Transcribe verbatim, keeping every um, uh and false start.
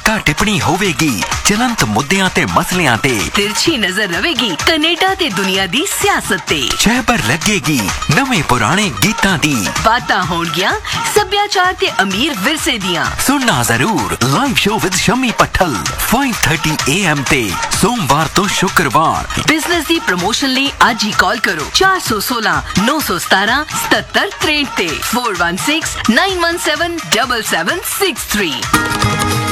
ਟੀਕਾ ਟਿੱਪਣੀ ਹੋਵੇਗੀ ਚਲੰਤ ਮੁੱਦਿਆਂ ਤੇ ਮਸਲਿਆਂ ਤੇ। ਤਿਰਛੀ ਨਜ਼ਰ ਰਵੇਗੀ ਕੈਨੇਡਾ ਤੇ ਦੁਨੀਆ ਦੀ ਸਿਆਸਤ ਤੇ। ਛਹਿਬਰ ਲੱਗੇਗੀ ਨਵੇਂ ਪੁਰਾਣੇ ਗੀਤਾਂ ਦੀ। ਬਾਤਾਂ ਹੋਣਗੀਆਂ ਸੱਭਿਆਚਾਰ ਤੇ ਅਮੀਰ ਵਿਰਸੇ ਦੀਆਂ। ਸੁਣਨਾ ਜ਼ਰੂਰ live show with Shami ਪੱਠਲ five thirty A M ਤੇ ਸੋਮਵਾਰ ਤੋਂ ਸ਼ੁੱਕਰਵਾਰ। ਬਿਜ਼ਨਸ ਦੀ ਪ੍ਰਮੋਸ਼ਨ ਲਈ ਅੱਜ ਹੀ ਕਾਲ ਕਰੋ ਚਾਰ one six nine one seven seven seven three eight ਤੇ four one six nine one seven seven seven six three।